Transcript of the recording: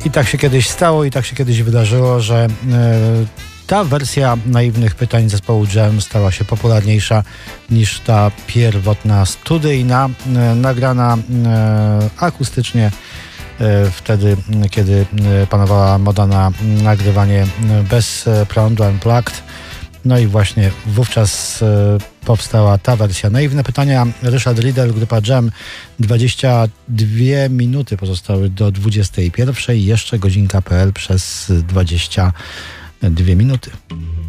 I tak się kiedyś stało i tak się kiedyś wydarzyło, że ta wersja naiwnych pytań zespołu Jam stała się popularniejsza niż ta pierwotna studyjna, nagrana akustycznie wtedy, kiedy panowała moda na nagrywanie bez prądu, unplugged. No i właśnie wówczas powstała ta wersja. Naiwne pytania. Ryszard Riedel, grupa Jam. 22 minuty pozostały do 21. Jeszcze godzinka.pl przez 22 minuty.